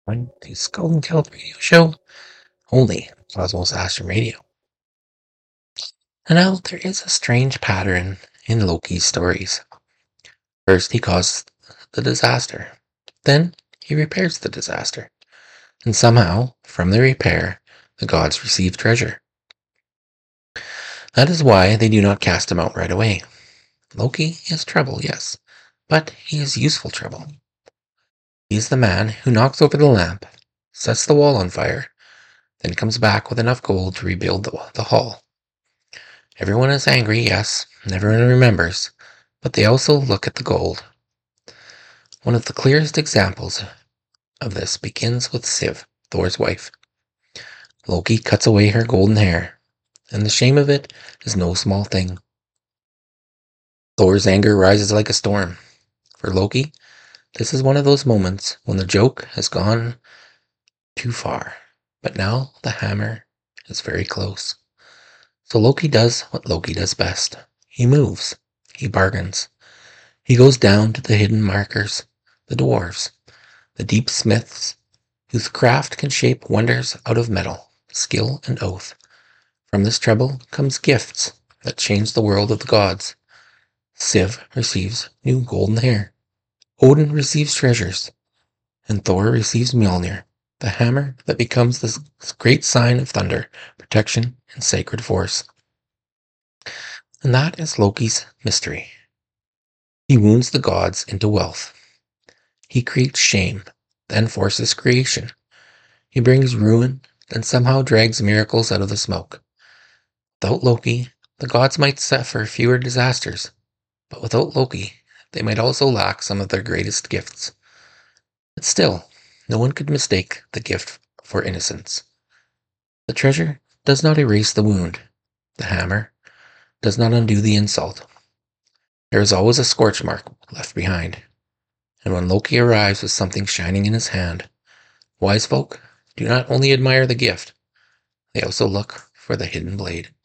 On the Skull and Kelp radio show, only Cosmos Astrum Radio. And now there is a strange pattern in Loki's stories. First, he caused the disaster. Then, he repairs the disaster. And somehow, from the repair, the gods receive treasure. That is why they do not cast him out right away. Loki is trouble, yes, but he is useful trouble. He is the man who knocks over the lamp, sets the wall on fire, then comes back with enough gold to rebuild the hall. Everyone is angry, yes, and everyone remembers, but they also look at the gold. One of the clearest examples of this begins with Sif, Thor's wife. Loki cuts away her golden hair, and the shame of it is no small thing. Thor's anger rises like a storm. For Loki, this is one of those moments when the joke has gone too far, but now the hammer is very close. So Loki does what Loki does best. He moves. He bargains. He goes down to the hidden markers, the dwarves, the deep smiths, whose craft can shape wonders out of metal, skill, and oath. From this treble comes gifts that change the world of the gods. Sif receives new golden hair. Odin receives treasures. And Thor receives Mjolnir, the hammer that becomes this great sign of thunder, protection, and sacred force. And that is Loki's mystery. He wounds the gods into wealth. He creates shame, then forces creation. He brings ruin, then somehow drags miracles out of the smoke. Without Loki, the gods might suffer fewer disasters, but without Loki, they might also lack some of their greatest gifts. But still, no one could mistake the gift for innocence. The treasure does not erase the wound. The hammer does not undo the insult. There is always a scorch mark left behind. And when Loki arrives with something shining in his hand, wise folk do not only admire the gift, they also look for the hidden blade.